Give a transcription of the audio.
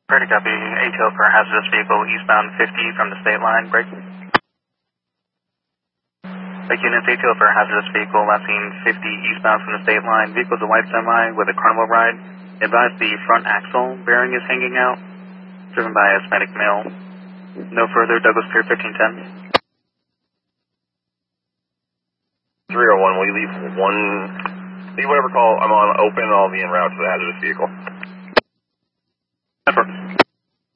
Pretty copy. ATO for hazardous vehicle eastbound 50 from the state line. Break. Lake units ATO for hazardous vehicle last seen 50 eastbound from the state line. Vehicle's a white semi with a carnival ride. Advise the front axle bearing is hanging out. Driven by a Hispanic male. No further. Douglas Pier 1510. 301, will you leave whatever call I'm on open and I'll be en route to the hazardous vehicle.